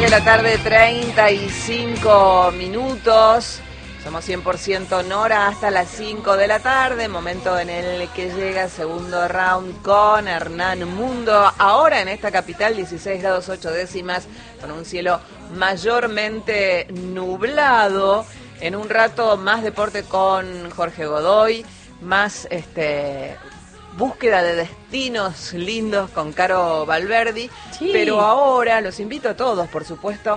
de la tarde, 35 minutos. Somos 100% Nora hasta las 5 de la tarde, momento en el que llega el segundo round con Hernán Mundo. Ahora en esta capital, 16 grados 8 décimas, con un cielo mayormente nublado. En un rato más deporte con Jorge Godoy, más búsqueda de destinos lindos con Caro Valverdi. Sí. Pero ahora los invito a todos, por supuesto,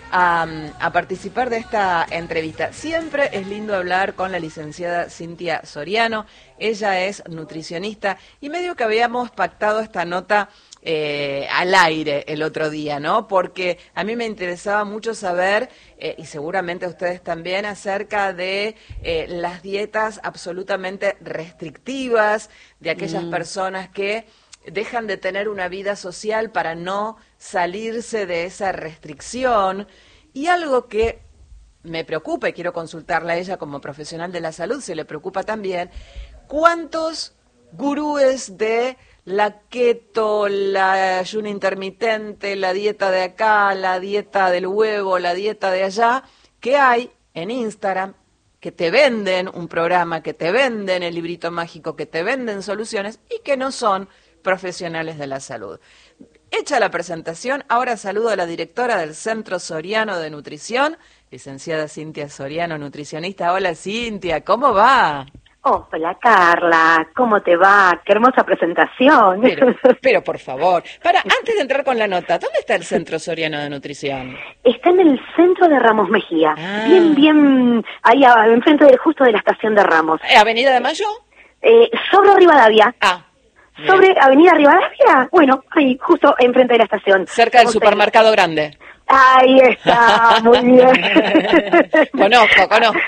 a participar de esta entrevista. Siempre es lindo hablar con la licenciada Cintia Soriano. Ella es nutricionista y medio que habíamos pactado esta nota al aire el otro día, ¿no? Porque a mí me interesaba mucho saber, y seguramente a ustedes también, acerca de las dietas absolutamente restrictivas, de aquellas personas que dejan de tener una vida social para no salirse de esa restricción. Y algo que me preocupa, y quiero consultarla a ella como profesional de la salud, si le preocupa también, ¿cuántos gurúes de la keto, la ayuno intermitente, la dieta de acá, la dieta del huevo, la dieta de allá, que hay en Instagram, que te venden un programa, que te venden el librito mágico, que te venden soluciones y que no son profesionales de la salud? Hecha la presentación, ahora saludo a la directora del Centro Soriano de Nutrición, licenciada Cintia Soriano, nutricionista. Hola Cintia, ¿cómo va? Hola Carla, ¿cómo te va? Qué hermosa presentación. Pero por favor, antes de entrar con la nota, ¿dónde está el Centro Soriano de Nutrición? Está en el centro de Ramos Mejía, bien, ahí enfrente justo de la estación de Ramos. ¿Avenida de Mayo? Sobre Rivadavia. Bien. Sobre Avenida Rivadavia, bueno, ahí, justo enfrente de la estación. Cerca del supermercado grande. Ahí está, muy bien. Conozco.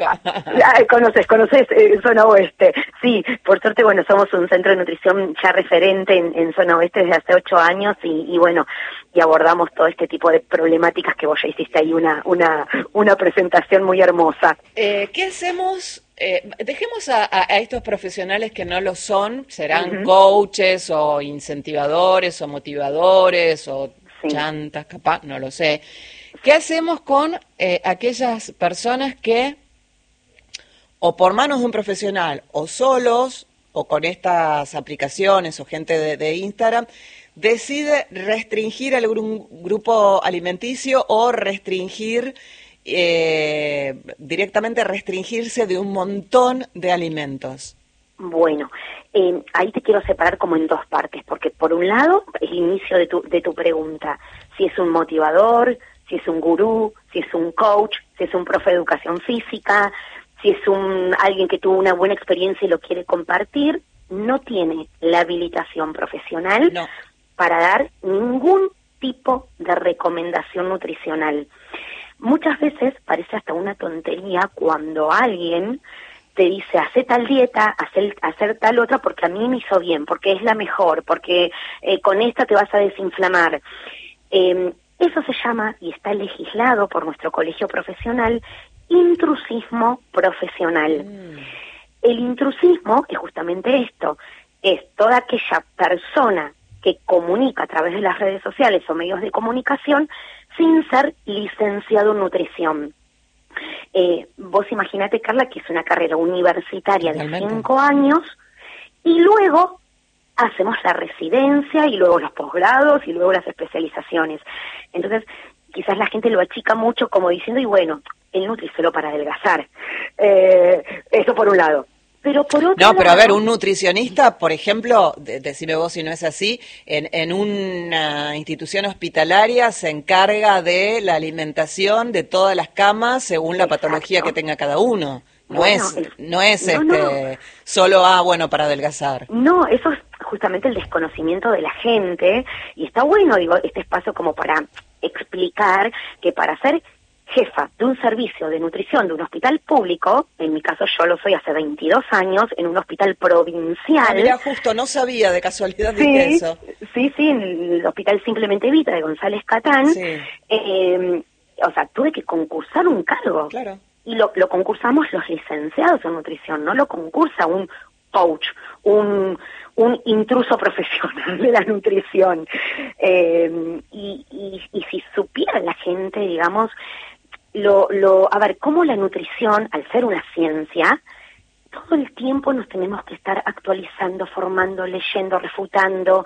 Conoces Zona Oeste. Sí, por suerte, bueno, somos un centro de nutrición ya referente en Zona Oeste desde hace 8 años y bueno, y abordamos todo este tipo de problemáticas que vos ya hiciste ahí una presentación muy hermosa. ¿Qué hacemos? Dejemos a estos profesionales que no lo son, serán coaches o incentivadores o motivadores o chantas, capaz, no lo sé. ¿Qué hacemos con aquellas personas que, o por manos de un profesional, o solos, o con estas aplicaciones o gente de Instagram, decide restringir algún grupo alimenticio o restringir directamente restringirse de un montón de alimentos? Bueno, ahí te quiero separar como en dos partes, porque por un lado, el inicio de tu pregunta, si es un motivador, si es un gurú, si es un coach, si es un profe de educación física, si es alguien que tuvo una buena experiencia y lo quiere compartir, no tiene la habilitación profesional para dar ningún tipo de recomendación nutricional. Muchas veces parece hasta una tontería cuando alguien te dice, hacer tal dieta, hacer tal otra, porque a mí me hizo bien, porque es la mejor, porque con esta te vas a desinflamar. Eso se llama, y está legislado por nuestro colegio profesional, intrusismo profesional. El intrusismo es justamente esto, es toda aquella persona que comunica a través de las redes sociales o medios de comunicación sin ser licenciado en nutrición. Vos imaginate, Carla, que es una carrera universitaria de 5 años y luego hacemos la residencia y luego los posgrados y luego las especializaciones. Entonces, quizás la gente lo achica mucho como diciendo, y bueno, el Nutri solo para adelgazar. Eso por un lado. Pero por otro lado, a ver, un nutricionista, por ejemplo, decime vos si no es así, en una institución hospitalaria se encarga de la alimentación de todas las camas según la patología que tenga cada uno. No es solo para adelgazar. No, eso es justamente el desconocimiento de la gente, y está bueno, digo, este espacio como para explicar que para ser jefa de un servicio de nutrición de un hospital público, en mi caso yo lo soy hace 22 años, en un hospital provincial. Mira, justo, no sabía de casualidad de eso. Sí, en el Hospital Simplemente Vita de González Catán. Tuve que concursar un cargo. Claro. Y lo concursamos los licenciados en nutrición, no lo concursa un coach, un intruso profesional de la nutrición. Y si supiera la gente paciente, digamos, a ver, cómo la nutrición, al ser una ciencia, todo el tiempo nos tenemos que estar actualizando, formando, leyendo, refutando,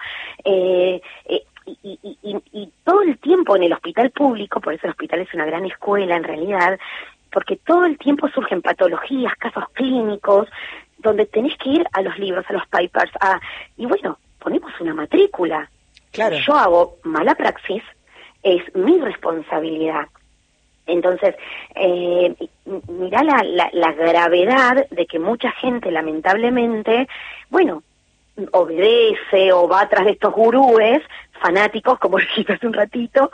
y todo el tiempo en el hospital público, por eso el hospital es una gran escuela en realidad, porque todo el tiempo surgen patologías, casos clínicos, donde tenés que ir a los libros, a los papers, y bueno, ponemos una matrícula. Claro. Yo hago mala praxis, es mi responsabilidad. Entonces, mirá la gravedad de que mucha gente, lamentablemente, bueno, obedece o va atrás de estos gurúes fanáticos, como dijiste hace un ratito,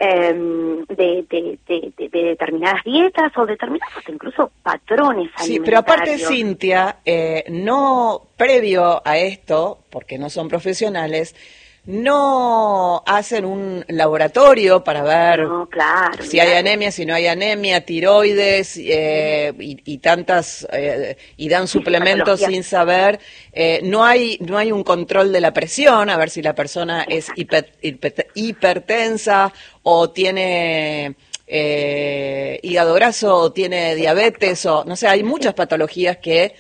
de determinadas dietas o determinados incluso patrones alimentarios. Sí, pero aparte, Cintia, no previo a esto, porque no son profesionales, no hacen un laboratorio para ver si hay anemia, si no hay anemia, tiroides y tantas, y dan suplementos sin saber. No hay un control de la presión, a ver si la persona es hipertensa o tiene hígado graso o tiene diabetes, o no sé, hay muchas patologías que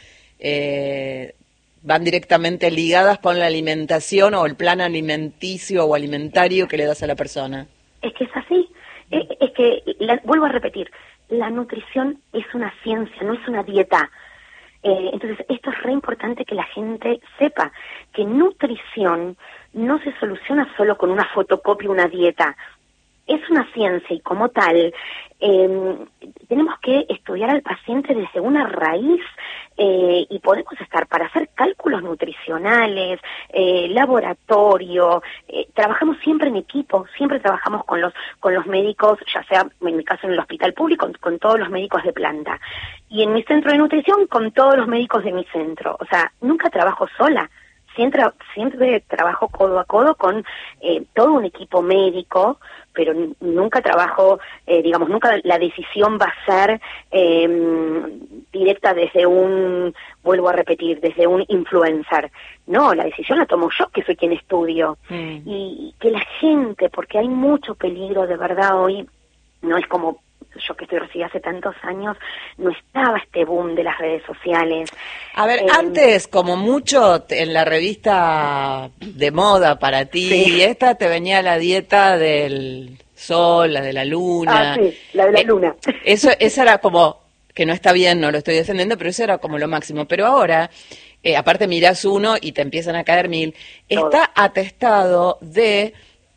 van directamente ligadas con la alimentación o el plan alimenticio o alimentario que le das a la persona. Es que es así. Es que, vuelvo a repetir, la nutrición es una ciencia, no es una dieta. Entonces, esto es re importante que la gente sepa que nutrición no se soluciona solo con una fotocopia, una dieta. Es una ciencia y como tal tenemos que estudiar al paciente desde una raíz y podemos estar para hacer cálculos nutricionales, laboratorio, trabajamos siempre en equipo, siempre trabajamos con los médicos, ya sea en mi caso en el hospital público, con todos los médicos de planta, y en mi centro de nutrición con todos los médicos de mi centro. O sea, nunca trabajo sola. Siempre trabajo codo a codo con todo un equipo médico, pero nunca trabajo, nunca la decisión va a ser directa desde vuelvo a repetir, desde un influencer. No, la decisión la tomo yo, que soy quien estudio. Y que la gente, porque hay mucho peligro de verdad hoy, no es como yo que estoy recibida hace tantos años, no estaba este boom de las redes sociales. A ver, antes, como mucho, en la revista de moda para ti, sí, esta te venía la dieta del sol, la de la luna. Ah, sí, la de la luna. Esa era como, que no está bien, no lo estoy defendiendo, pero eso era como lo máximo. Pero ahora, aparte mirás uno y te empiezan a caer 1000, está atestado de...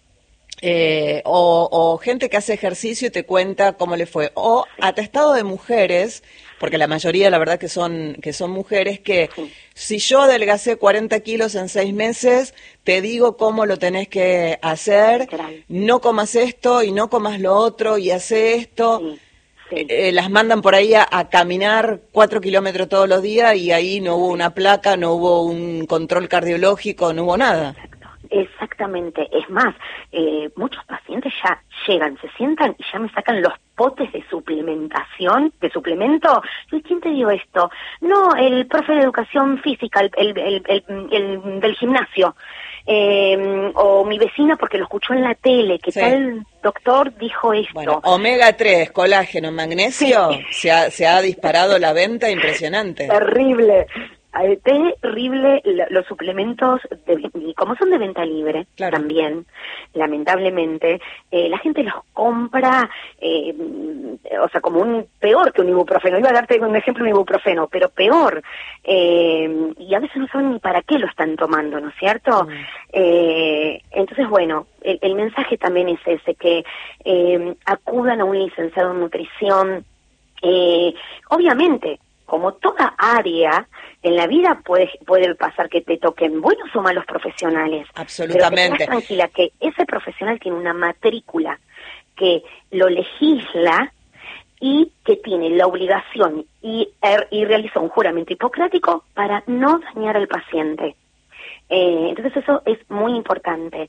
o gente que hace ejercicio y te cuenta cómo le fue, o atestado de mujeres, porque la mayoría la verdad que son mujeres, que si yo adelgacé 40 kilos en 6 meses, te digo cómo lo tenés que hacer, no comas esto y no comas lo otro y hace esto. Las mandan por ahí a caminar 4 kilómetros todos los días y ahí no hubo una placa, no hubo un control cardiológico, no hubo nada. Exactamente, es más, muchos pacientes ya llegan, se sientan y ya me sacan los potes de suplementación, de suplemento. ¿Y quién te dio esto? No, el profe de educación física, el del gimnasio, o mi vecina porque lo escuchó en la tele, que tal doctor dijo esto. Bueno, omega 3, colágeno, magnesio, se ha disparado la venta, impresionante. Terrible. Terrible los suplementos, y como son de venta libre, también, lamentablemente, la gente los compra, o sea, como peor que un ibuprofeno. Iba a darte un ejemplo, un ibuprofeno, pero peor. Y a veces no saben ni para qué lo están tomando, ¿no es cierto? Entonces, bueno, el mensaje también es ese, que acudan a un licenciado en nutrición. Obviamente, como toda área en la vida puede pasar que te toquen buenos o malos profesionales. Absolutamente. Pero que tranquila que ese profesional tiene una matrícula que lo legisla y que tiene la obligación y realiza un juramento hipocrático para no dañar al paciente. Entonces eso es muy importante.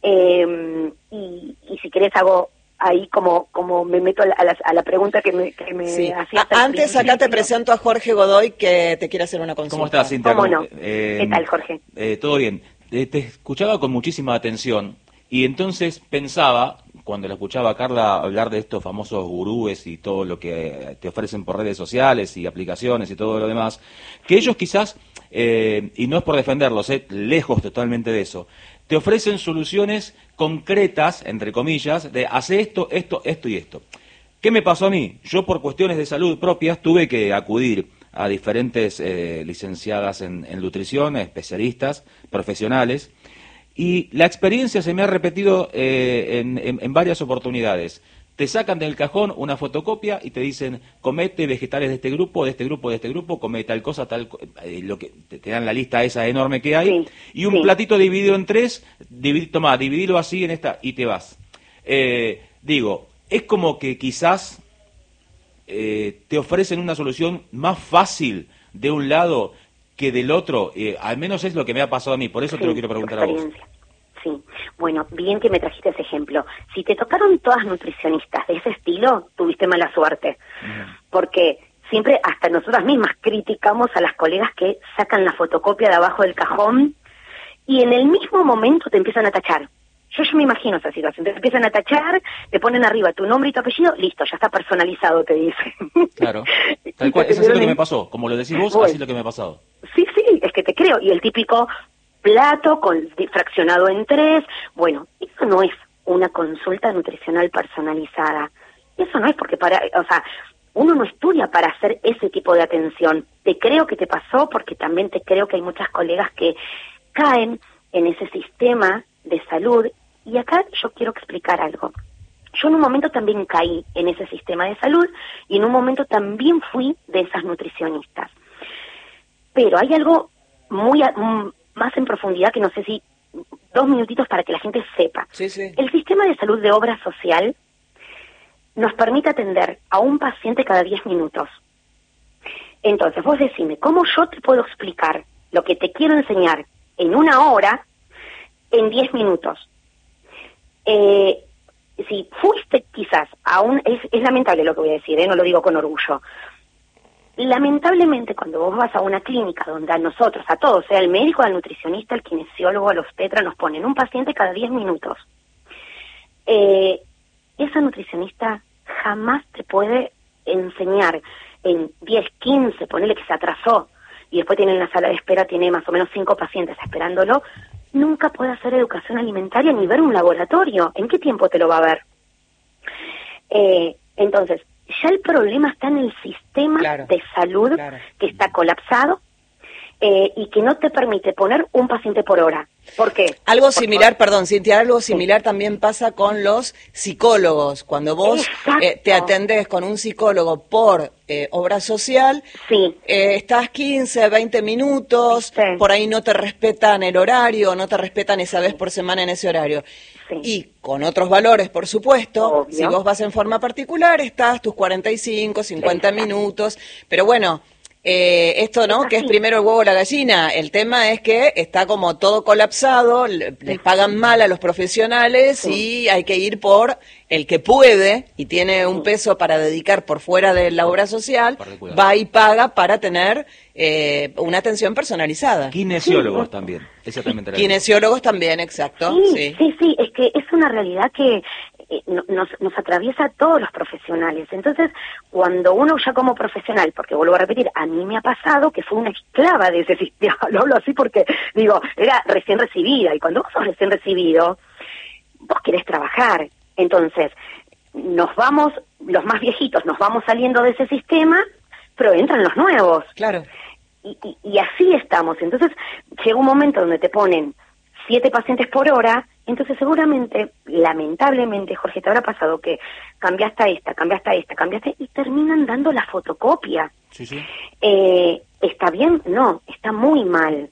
Y si querés hago ahí como me meto a la pregunta que me hacías. Antes acá te presento a Jorge Godoy, que te quiere hacer una consulta. ¿Cómo estás, Cintia? ¿Cómo no? ¿Qué tal, Jorge? Todo bien. Te escuchaba con muchísima atención y entonces pensaba, cuando la escuchaba a Carla hablar de estos famosos gurúes y todo lo que te ofrecen por redes sociales y aplicaciones y todo lo demás, que ellos quizás, y no es por defenderlos, lejos totalmente de eso, te ofrecen soluciones concretas, entre comillas, de hacer esto, esto, esto y esto. ¿Qué me pasó a mí? Yo por cuestiones de salud propias tuve que acudir a diferentes licenciadas en nutrición, especialistas, profesionales, y la experiencia se me ha repetido en varias oportunidades. Te sacan del cajón una fotocopia y te dicen, comete vegetales de este grupo, de este grupo, de este grupo, come tal cosa, lo que te dan la lista esa enorme que hay, Sí, y un platito dividido en tres, dividilo así en esta y te vas. Digo, es como que quizás te ofrecen una solución más fácil de un lado que del otro, al menos es lo que me ha pasado a mí, por eso te lo quiero preguntar a vos. Sí, bueno, bien que me trajiste ese ejemplo. Si te tocaron todas nutricionistas de ese estilo, tuviste mala suerte, porque siempre hasta nosotras mismas criticamos a las colegas que sacan la fotocopia de abajo del cajón y en el mismo momento te empiezan a tachar. Yo ya me imagino esa situación, te empiezan a tachar, te ponen arriba tu nombre y tu apellido, listo, ya está personalizado, te dicen. Claro, tal cual, es así lo que me pasó, como lo decís vos, así es lo que me ha pasado. Sí, es que te creo, y el típico plato fraccionado en 3, bueno, eso no es una consulta nutricional personalizada, eso no es porque uno no estudia para hacer ese tipo de atención. Te creo que te pasó porque también te creo que hay muchas colegas que caen en ese sistema de salud, y acá yo quiero explicar algo. Yo en un momento también caí en ese sistema de salud y en un momento también fui de esas nutricionistas. Pero hay algo más en profundidad que no sé si 2 minutitos para que la gente sepa. Sí, sí. El sistema de salud de obra social nos permite atender a un paciente cada 10 minutos. Entonces, vos decime, ¿cómo yo te puedo explicar lo que te quiero enseñar en 1 hora en 10 minutos? Si fuiste quizás es lamentable lo que voy a decir, no lo digo con orgullo. Lamentablemente, cuando vos vas a una clínica donde a nosotros, a todos, sea el médico, al nutricionista, al kinesiólogo, al obstetra, nos ponen un paciente cada 10 minutos, esa nutricionista jamás te puede enseñar en 10, 15, ponele que se atrasó, y después tiene en la sala de espera, tiene más o menos 5 pacientes esperándolo, nunca puede hacer educación alimentaria ni ver un laboratorio. ¿En qué tiempo te lo va a ver? Entonces, ya el problema está en el sistema de salud que está colapsado y que no te permite poner un paciente por hora. ¿Por qué? Algo similar, perdón, Cintia, algo similar también pasa con los psicólogos. Cuando vos te atendés con un psicólogo por obra social, estás 15, 20 minutos, por ahí no te respetan el horario, no te respetan esa vez por semana en ese horario. Y con otros valores, por supuesto, si vos vas en forma particular, estás tus 45, 50 minutos, pero bueno, esto, ¿no? Que es primero el huevo o la gallina. El tema es que está como todo colapsado, les pagan mal a los profesionales y hay que ir por el que puede y tiene un peso para dedicar por fuera de la obra social, va y paga para tener una atención personalizada. Kinesiólogos también. Kinesiólogos también, exacto. Sí, es que es una realidad que nos atraviesa a todos los profesionales. Entonces, cuando uno ya como profesional, porque vuelvo a repetir, a mí me ha pasado que fue una esclava de ese sistema, lo hablo así porque, digo, era recién recibida, y cuando vos sos recién recibido, vos querés trabajar. Entonces, nos vamos, los más viejitos, nos vamos saliendo de ese sistema, pero entran los nuevos. Claro. Y así estamos. Entonces, llega un momento donde te ponen 7 pacientes por hora, entonces seguramente, lamentablemente, Jorge, te habrá pasado que cambiaste a esta, y terminan dando la fotocopia. Sí. ¿Está bien? No, está muy mal.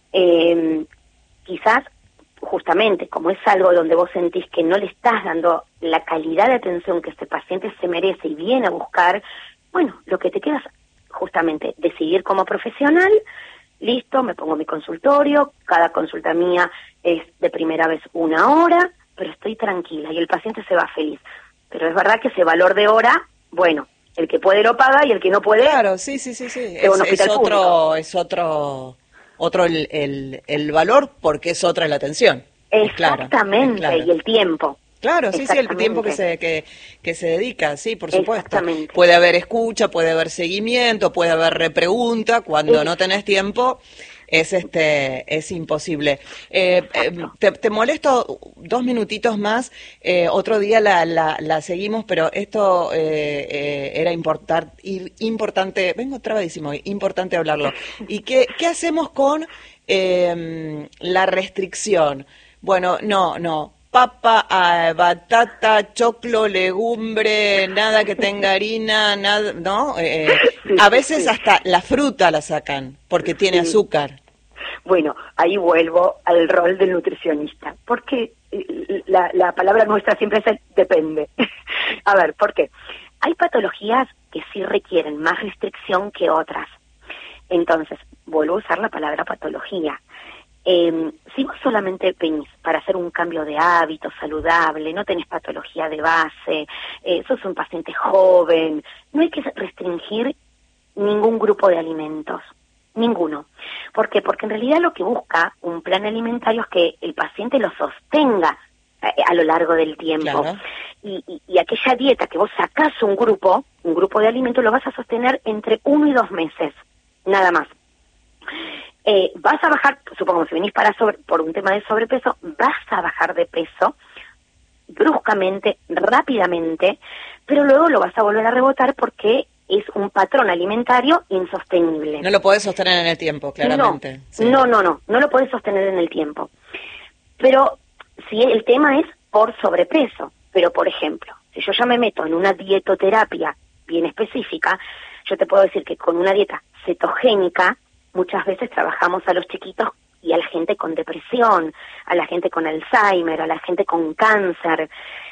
Quizás, justamente, como es algo donde vos sentís que no le estás dando la calidad de atención que este paciente se merece y viene a buscar, bueno, lo que te queda es justamente decidir como profesional. Listo, me pongo mi consultorio, cada consulta mía es de primera vez 1 hora, pero estoy tranquila y el paciente se va feliz. Pero es verdad que ese valor de hora, bueno, el que puede lo paga y el que no puede... Claro, sí. Es otro el valor porque es otra la atención. Exactamente, es claro. Y el tiempo. Claro, sí, el tiempo que se dedica, sí, por supuesto. Exactamente. Puede haber escucha, puede haber seguimiento, puede haber repregunta. Cuando no tenés tiempo, es imposible. Te molesto 2 minutitos más. Otro día la seguimos, pero esto era importante. Vengo trabadísimo, importante hablarlo. ¿Y qué hacemos con la restricción? Bueno, no. Papa, batata, choclo, legumbre, nada que tenga harina, nada, ¿no? A veces hasta la fruta la sacan porque tiene azúcar. Bueno, ahí vuelvo al rol del nutricionista, porque la palabra nuestra siempre es depende. A ver, ¿por qué? Hay patologías que sí requieren más restricción que otras. Entonces, vuelvo a usar la palabra patología. Si vos solamente venís para hacer un cambio de hábito saludable, no tenés patología de base, sos un paciente joven, no hay que restringir ningún grupo de alimentos, ninguno. ¿Por qué? Porque en realidad lo que busca un plan alimentario es que el paciente lo sostenga a lo largo del tiempo. Claro. Y aquella dieta que vos sacás un grupo de alimentos, lo vas a sostener entre 1 y 2 meses, nada más. Vas a bajar, supongamos, si venís por un tema de sobrepeso, vas a bajar de peso bruscamente, rápidamente, pero luego lo vas a volver a rebotar porque es un patrón alimentario insostenible. No lo podés sostener en el tiempo, claramente. No lo podés sostener en el tiempo. Pero si el tema es por sobrepeso, pero por ejemplo, si yo ya me meto en una dietoterapia bien específica, yo te puedo decir que con una dieta cetogénica, muchas veces trabajamos a los chiquitos y a la gente con depresión, a la gente con Alzheimer, a la gente con cáncer,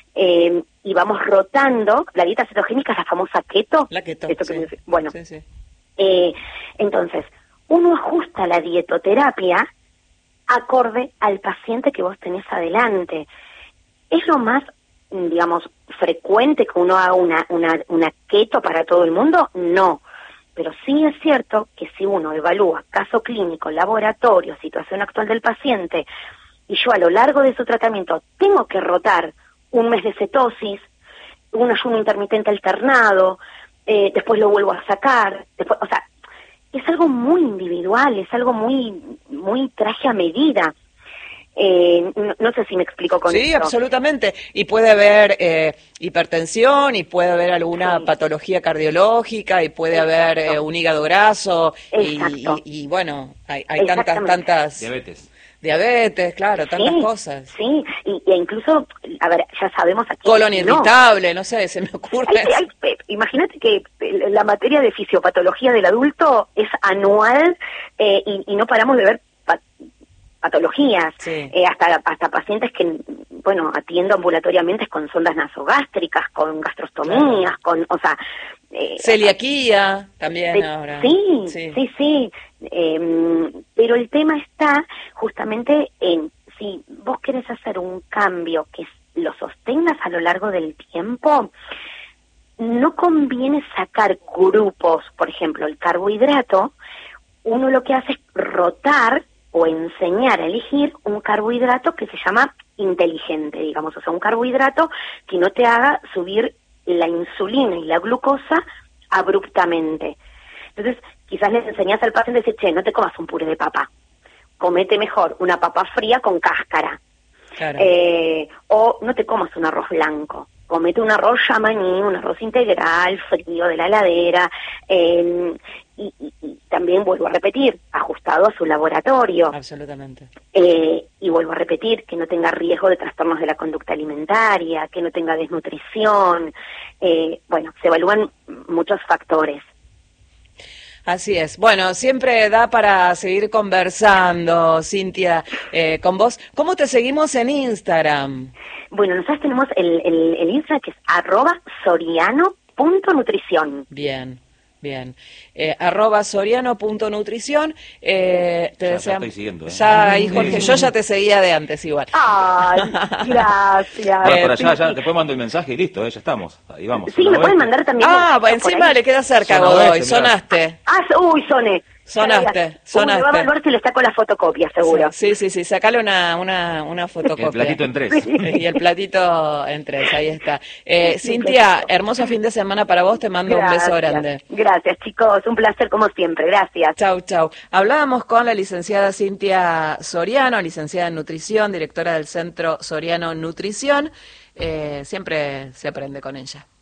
y vamos rotando. La dieta cetogénica es la famosa keto. La keto, sí. Bueno, sí. Entonces, uno ajusta la dietoterapia acorde al paciente que vos tenés adelante. ¿Es lo más, digamos, frecuente que uno haga una keto para todo el mundo? No. Pero sí es cierto que si uno evalúa caso clínico, laboratorio, situación actual del paciente, y yo a lo largo de su tratamiento tengo que rotar 1 mes de cetosis, un ayuno intermitente alternado, después lo vuelvo a sacar, después, o sea, es algo muy individual, es algo muy traje a medida. No sé si me explico con esto. Sí, absolutamente. Y puede haber hipertensión, y puede haber alguna patología cardiológica, y puede haber un hígado graso, y bueno, hay tantas... Diabetes, claro, tantas cosas. Sí, y incluso, a ver, ya sabemos aquí... Colon irritable, no sé, se me ocurre. Imagínate que la materia de fisiopatología del adulto es anual, y no paramos de ver patologías, sí. Hasta pacientes que, bueno, atiendo ambulatoriamente con sondas nasogástricas, con gastrostomías, claro. o sea... celiaquía también ahora. Sí. Pero el tema está justamente en, si vos querés hacer un cambio que lo sostengas a lo largo del tiempo, no conviene sacar grupos. Por ejemplo, el carbohidrato, uno lo que hace es rotar o enseñar a elegir un carbohidrato que se llama inteligente, digamos, o sea, un carbohidrato que no te haga subir la insulina y la glucosa abruptamente. Entonces, quizás les enseñás al paciente a decir, che, no te comas un puré de papa, comete mejor una papa fría con cáscara. Claro. O no te comas un arroz blanco, comete un arroz yamaní, un arroz integral, frío de la heladera, y también vuelvo a repetir, ajustado a su laboratorio. Absolutamente. Y vuelvo a repetir, que no tenga riesgo de trastornos de la conducta alimentaria, que no tenga desnutrición. Bueno, se evalúan muchos factores. Así es. Bueno, siempre da para seguir conversando, Cintia, con vos. ¿Cómo te seguimos en Instagram? Bueno, nosotros tenemos el Instagram que es @soriano.nutrición. Bien. @soriano.nutrición. Te deseamos. Estoy siguiendo, Ya, ahí, Jorge, yo ya te seguía de antes igual. Ay, gracias. Bueno, por allá, ya después mando el mensaje y listo, ya estamos. Ahí vamos. Sí, me pueden mandar también. Encima le queda cerca, Zona Godoy, oeste, mirá. sonaste. Uy, soné. Sonaste. Me va a evaluar si le saco la fotocopia, seguro. Sí, sacale una fotocopia. El platito en 3. Y el platito en 3, ahí está. Cintia, hermoso fin de semana para vos, te mando un beso grande. Gracias, chicos, un placer como siempre, gracias. Chau. Hablábamos con la licenciada Cintia Soriano, licenciada en nutrición, directora del Centro Soriano Nutrición. Siempre se aprende con ella.